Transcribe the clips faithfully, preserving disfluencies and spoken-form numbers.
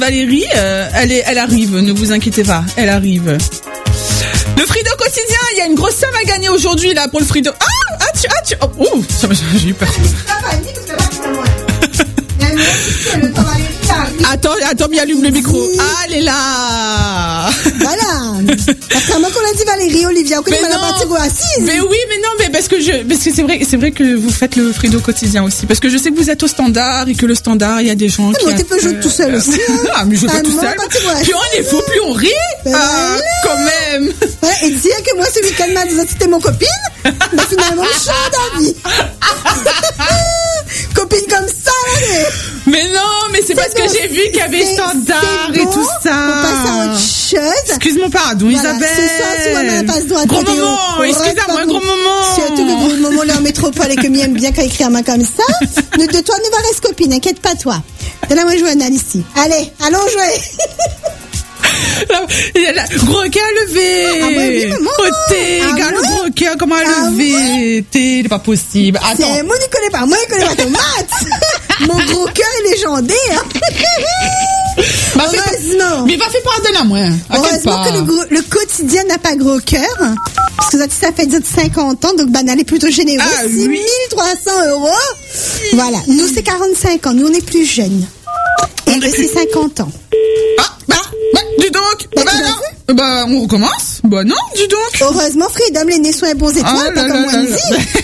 Valérie, euh, elle, est, elle arrive, ne vous inquiétez pas, elle arrive. Le Frido quotidien, il y a une grosse somme à gagner aujourd'hui là pour le Frido. Ah, ah tu, ah tu, oh, oh ça, j'ai eu peur. Attends, attends, mais allume le micro. Ah, elle est là. Voilà. Parce que moi qu'on a dit Valérie, Olivia, on connaît la partie assise. Mais oui, mais non, mais parce que je, parce que c'est vrai, c'est vrai que vous faites le Frido quotidien aussi. Parce que je sais que vous êtes au standard et que le standard, il y a des gens qui. Mais tu peux jouer tout seul aussi. Ah, mais je joue tout seul. Plus on est fou, plus on rit. Ah, quand même. Ouais, et dire que moi, ce week-end, m'a dit que c'était mon copine. Mais finalement, je change d'avis. Copine comme ça, là. Mais non, mais c'est, c'est parce bon, que j'ai vu qu'il y avait standard bon, et tout ça. On passe à autre chose. Excuse-moi, pardon, voilà, Isabelle. Ce soir, si on passe droit. Gros moment, excusez-moi, gros moment. Surtout que gros moment, là, en métropole et que m'aime bien quand écrit à main comme ça. De, de toi, ne va rester copine, inquiète pas, toi. De là, moi, jouer un ici. Allez, allons jouer. Il y a la gros cœur levé. Ah, bah oui, maman. Oh, t'es, ah, gars, ouais. Le gros cœur, comment ah, levé? Ouais. T'es, c'est pas possible. Attends. C'est, moi, je connais pas. Moi, je connais pas tomate. Mon gros cœur est légendaire. Bah, heureusement. Mais va faire pardon à moi. Heureusement que le, gros, le quotidien n'a pas gros cœur. Parce que ça fait cinquante ans, donc banal est plutôt généreux. Ah, six mille trois cents euros. Voilà. Nous, c'est quarante-cinq ans. Nous, on est plus jeunes. Et eux, c'est cinquante ans. Ah, bah, bah, dis donc. Bah, bah, non. Bah, on recommence. Bah, non, dis donc. Heureusement, Freedom, les nez sont les bons étoiles, ah, pas là, comme Wendy.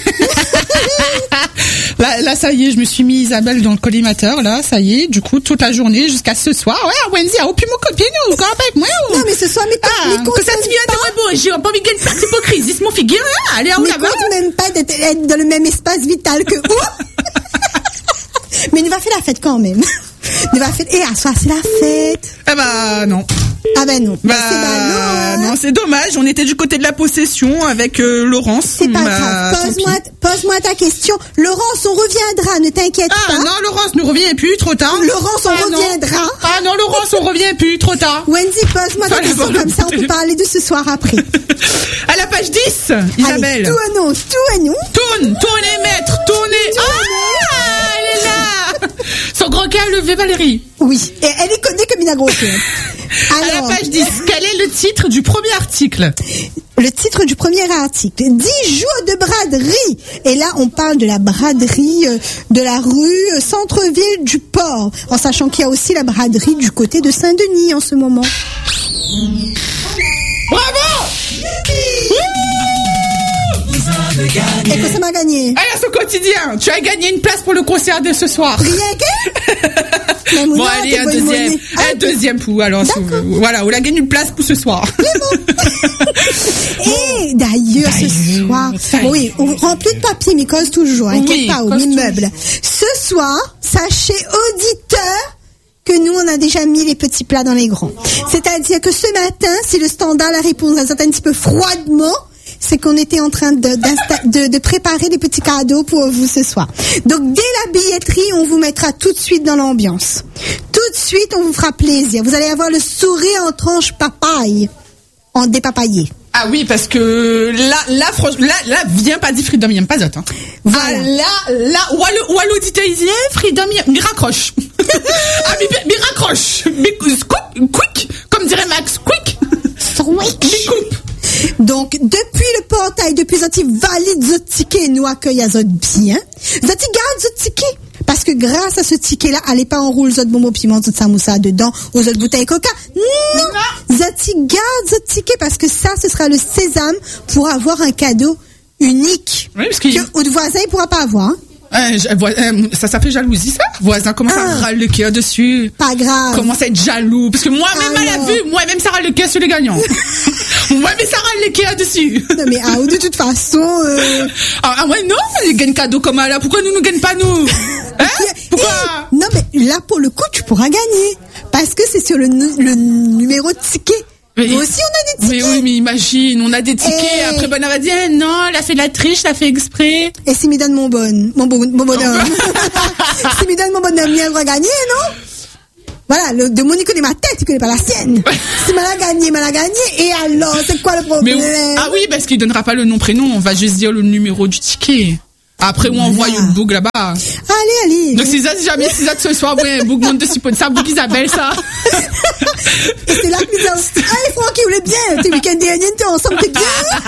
Là, là, ça y est, je me suis mis Isabelle dans le collimateur, là, ça y est, du coup, toute la journée, jusqu'à ce soir. Ouais, Wendy, a plus mon copine, ou quand avec moi, ou... Non, mais ce soir, mais ah, que ça te vient de moi, bon, j'ai pas envie de faire d'hypocrisie, mon figure, là, allez, à où là-bas. Mais compte même pas d'être dans le même espace vital que où. Mais il va faire la fête quand même. Il va faire, et à soir, c'est la fête. Ah bah, non. Ah ben non. Bah, c'est bah non, hein. Non, c'est dommage. On était du côté de la possession avec euh, Laurence. C'est pas bah, grave. Pose-moi, pose-moi ta question. Laurence, on reviendra. Ne t'inquiète ah, pas. Ah non, Laurence, ne reviens plus. Trop tard. Laurence, on ah, reviendra. Non. Ah non, Laurence, on revient plus. Trop tard. Wendy, pose-moi ta question comme ça. On peut parler de ce soir après. À la page dix, Isabelle. Allez, tout à nous, tout à nous. Tourne, tournez, maître, tournez. Ah, elle est là. Son grand cœur levé, Valérie. Oui. Et elle est connue comme une gros cœur. Alors, à la page dix, quel est le titre du premier article? Le titre du premier article, dix jours de braderie. Et là, on parle de la braderie de la rue centre-ville du port, en sachant qu'il y a aussi la braderie du côté de Saint-Denis en ce moment. Bravo! Et que ça m'a gagné. Allez, à ce quotidien, tu as gagné une place pour le concert de ce soir. Rien que bon, allez, un deuxième. Un deuxième pou, alors. Voilà, on a gagné une place pour ce soir. Et d'ailleurs, ce soir, oui, on remplit de papier, mais cause toujours, inquiète oui, pas, au immeuble. Ce soir, sachez, auditeurs, que nous, on a déjà mis les petits plats dans les grands. C'est-à-dire que ce matin, si le standard, la réponse est un petit peu froidement, c'est qu'on était en train de, de, de préparer des petits cadeaux pour vous ce soir. Donc, dès la billetterie, on vous mettra tout de suite dans l'ambiance. Tout de suite, on vous fera plaisir. Vous allez avoir le sourire en tranche papaye, en dépapaillé. Ah oui, parce que là, là, franchement, là, là, viens pas dire Freedom, il n'y a pas d'autre. Hein. Voilà. Ah, là, là, ou à l'auditeur, il dit, Freedom, il raccroche. Ah, mais, mais raccroche. Mais, quick, quick, comme dirait Max, quick. Quick. Donc, depuis le portail, depuis Zoti valide ce ticket, nous accueillons à Zoti bien. Zoti garde ce ticket. Parce que grâce à ce ticket-là, allez pas en roule Zoti bonbon piment, Zoti samoussa dedans, aux autres bouteilles coca. Non! Zoti garde ce ticket parce que ça, ce sera le sésame pour avoir un cadeau unique. Oui, parce qu'il... que votre voisin, il pourra pas avoir, hein. Euh, euh, ça, ça fait jalousie, ça? Voisin commence ah, à râler le cœur dessus. Pas grave. Commence à être jaloux. Parce que moi-même, à la vue, moi-même, ça râle le cœur sur les gagnants. Moi-même, ça râle le cœur dessus. Non, mais ah, de toute façon, euh... Ah, ah, ouais, non, ils gagnent cadeau comme là. Pourquoi nous ne gagnons pas, nous? Hein? Pourquoi? Et, non, mais là, pour le coup, tu pourras gagner. Parce que c'est sur le, le numéro de ticket. Mais nous aussi, on a des tickets. Mais oui, mais imagine, on a des tickets. Et... Après, bonne, elle va dire, eh, non, elle a fait de la triche, elle a fait exprès. Et s'il me donne mon bon, mon, bon, mon bonhomme. S'il me donne mon bonhomme, il va gagner, non? Voilà, le démon, il connaît ma tête, il connaît pas la sienne. Si mal a gagné, mal a gagné. Et alors, c'est quoi le problème? Mais, ah oui, parce qu'il donnera pas le nom, prénom. On va juste dire le numéro du ticket. Après, on envoie une boucle là-bas. Allez, allez. Donc, si ça, si jamais, si ça, ce soir, ouais, boucle monte de Sipone, ça, boucle Isabelle, ça. Et c'est là que nous disons, hey, Francky, vous l'êtes bien, t'es week-end dernier, t'es ensemble, t'es bien.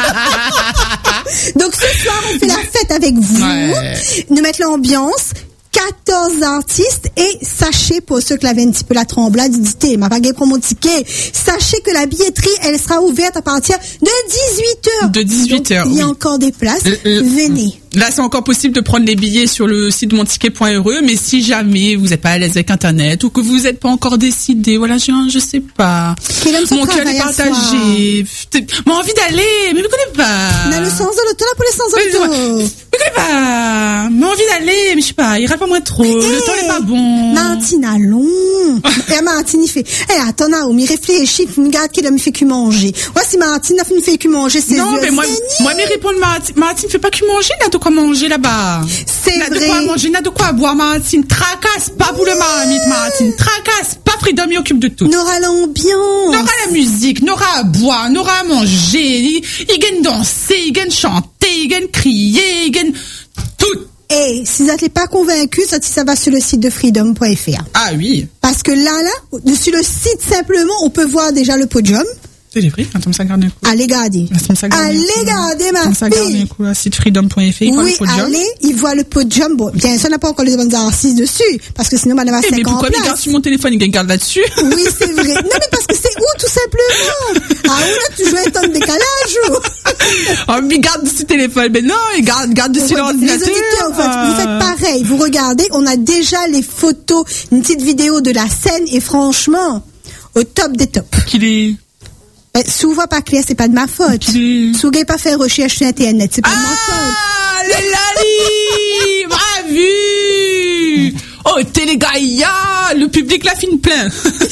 Donc, ce soir, on fait la fête avec vous. Ouais. Nous mettons l'ambiance. quatorze artistes et sachez, pour ceux qui avaient un petit peu la tremblade, dites, m'a pas gagné pour mon ticket. Sachez que la billetterie, elle sera ouverte à partir de dix-huit heures. De dix-huit heures. Donc, il y a oui. encore des places. Euh, euh, Venez. Là, c'est encore possible de prendre les billets sur le site mon ticket point r e, mais si jamais vous n'êtes pas à l'aise avec Internet ou que vous n'êtes pas encore décidé, voilà, je, je sais pas. Mon cœur est partagé. J'ai envie d'aller, mais je ne connais pas. On a le sens de l'auto, là, pour les sens de l'auto. Je ne connais pas. J'ai envie d'aller, mais je sais pas, il rate pas moins trop. Hey, le temps n'est pas bon. Martine, allons. Et Martine, il fait, eh, hey, attends, là, il réfléchit, il me garde qu'il a me fait que manger. Ouais, si Martine a fait que manger, c'est non, mais moi, moi, mais répondre Martine, Martine fait pas que manger, là, quoi manger là-bas. C'est n'a vrai. De quoi manger, n'a de quoi boire, Martine. Tracasse pas pour le marmite, Martine. Tracasse pas, Freedom, il occupe de tout. N'aura l'ambiance. N'aura la musique, n'aura à boire, n'aura à manger. Il, il gagne danser, il gagne chanter, il gagne crier, il gagne tout. Et si vous n'êtes pas convaincu, ça, ça va sur le site de freedom point f r. Ah oui. Parce que là, là, sur le site simplement, on peut voir déjà le podium. C'est j'ai pris, attends, ça garde un coup. Allez garder. Allez garder, ma ça garde un coup, là, site freedom point f r. Oui, allez, il voit le podium. Bon, bien sûr, on n'a pas encore les bonnes artistes dessus, parce que sinon, on va avoir cinquante places. Mais pourquoi il garde sur mon téléphone, il garde là-dessus? Oui, c'est vrai. Non, mais parce que c'est où, tout simplement? Ah, où là, tu joues un temps de décalage, ou? Oh, mais il garde dessus le téléphone. Mais non, il garde, garde dessus l'ordinateur. Les auditeurs, en fait, ah. vous faites pareil. Vous regardez, on a déjà les photos, une petite vidéo de la scène, et franchement, au top des tops. Qu'il est... Ben, souvent pas clair, c'est pas de ma faute. Si vous n'avez pas fait recherche sur Internet, c'est pas ah, de ma faute. Ah, le lali, bravo vu. Oh, Télégaïa, le public la fine plein.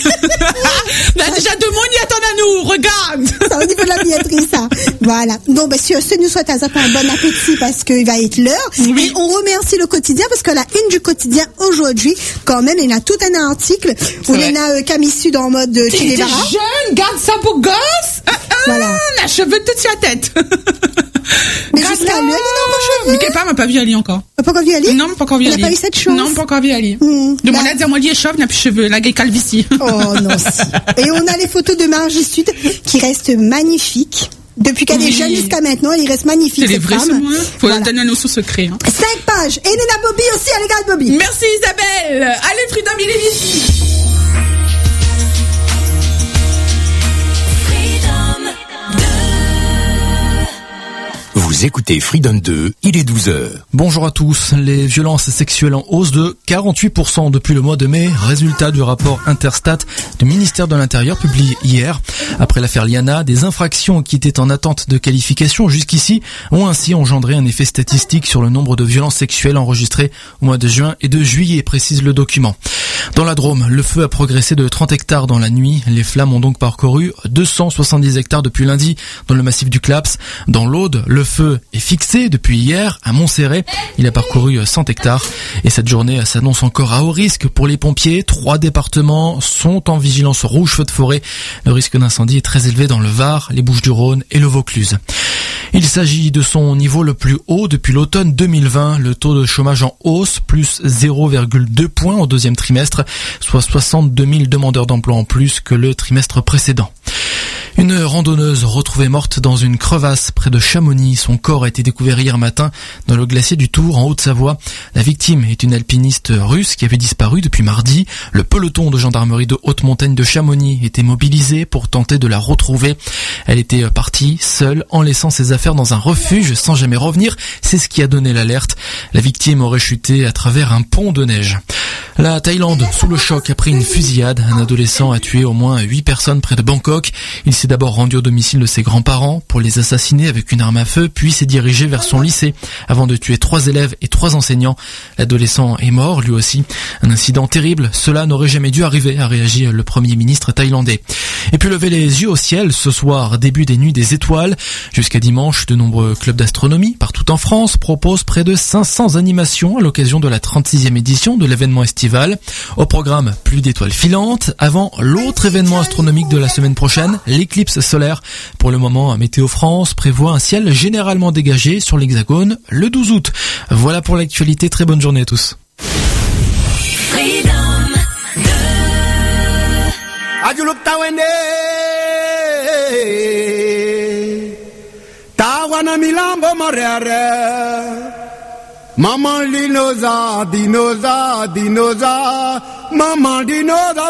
Là, déjà deux monde y attendent à nous, regarde. Ça, au niveau de la billetterie, ça. Voilà. Donc, ben, sur ce, nous souhaitons à Zap un bon appétit parce qu'il va être l'heure. Oui. Et on remercie le quotidien parce que la une du quotidien aujourd'hui, quand même, il y a tout un article où il y en a euh, Camille Sud en mode de T'es jeune, garde ça pour gosse. Ah, ah, voilà. La cheveux toute sur la tête. Mais jusqu'à lui, elle est dans vos cheveux. Mais pas m'a pas vu Ali encore. Pas encore vu Ali? Non, pas encore vu Ali. Il n'a pas eu cette chance. Non, pas encore vu Ali. Mmh. Demande bah. à dire, moi, il est chauve, il n'a plus de cheveux. La gay calvitie. Oh, non, si. Et on a les photos de Margie Sud qui restent magnifiques. Depuis qu'elle oui. est jeune jusqu'à maintenant, elle reste magnifique. C'est les vrais, c'est moi. Faut voilà. donner un sous secret. Hein. Cinq pages. Et Nena Bobby aussi, elle regarde Bobby. Merci Isabelle. Allez, Freedom, il est ici. Vous écoutez Freedom deux, il est douze heures. Bonjour à tous. Les violences sexuelles en hausse de quarante-huit pour cent depuis le mois de mai, résultat du rapport Interstat du ministère de l'Intérieur publié hier. Après l'affaire Liana, des infractions qui étaient en attente de qualification jusqu'ici ont ainsi engendré un effet statistique sur le nombre de violences sexuelles enregistrées au mois de juin et de juillet, précise le document. Dans la Drôme, le feu a progressé de trente hectares dans la nuit. Les flammes ont donc parcouru deux cent soixante-dix hectares depuis lundi dans le massif du Claps. Dans l'Aude, le feu est fixé depuis hier à Montserrat. Il a parcouru cent hectares et cette journée s'annonce encore à haut risque pour les pompiers. Trois départements sont en vigilance rouge feu de forêt. Le risque d'incendie est très élevé dans le Var, les Bouches-du-Rhône et le Vaucluse. Il s'agit de son niveau le plus haut depuis l'automne deux mille vingt. Le taux de chômage en hausse, plus zéro virgule deux points au deuxième trimestre, soit soixante-deux mille demandeurs d'emploi en plus que le trimestre précédent. Une randonneuse retrouvée morte dans une crevasse près de Chamonix. Son corps a été découvert hier matin dans le glacier du Tour en Haute-Savoie. La victime est une alpiniste russe qui avait disparu depuis mardi. Le peloton de gendarmerie de haute montagne de Chamonix était mobilisé pour tenter de la retrouver. Elle était partie seule en laissant ses affaires dans un refuge sans jamais revenir. C'est ce qui a donné l'alerte. La victime aurait chuté à travers un pont de neige. La Thaïlande, sous le choc après une fusillade, un adolescent a tué au moins huit personnes près de Bangkok. Il s'est d'abord rendu au domicile de ses grands-parents pour les assassiner avec une arme à feu, puis s'est dirigé vers son lycée avant de tuer trois élèves et trois enseignants. L'adolescent est mort, lui aussi. Un incident terrible, cela n'aurait jamais dû arriver, a réagi le premier ministre thaïlandais. Et puis lever les yeux au ciel ce soir, début des nuits des étoiles. Jusqu'à dimanche, de nombreux clubs d'astronomie partout en France proposent près de cinq cents animations à l'occasion de la trente-sixième édition de l'événement estival. Au programme, pluie d'étoiles filantes. Avant l'autre événement astronomique de la semaine prochaine, l'éclipse solaire. Pour le moment, Météo France prévoit un ciel généralement dégagé sur l'Hexagone le douze août. Voilà pour l'actualité. Très bonne journée à tous. Ajuluk tawende tawana milambo morere maman dinoza dinoza dinoza maman dinoza